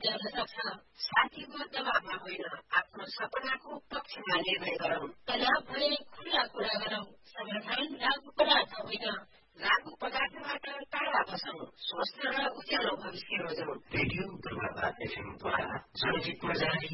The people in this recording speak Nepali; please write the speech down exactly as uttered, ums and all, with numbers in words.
ल्याउन सक्छ। साथीको दबावमा होइन, आफ्नो सपनाको पक्षमा निर्णय गरौँ। तनाव भने खुला कुरा गरौँ। समाधान लागू पदार्थ होइन, लागू पदार्थबाट टाढा बसौँ। स्वस्थ र उज्यालो भविष्य रोजौँ। रेडियो पूर्वाधार एफएमद्वारा जनहितमा जारी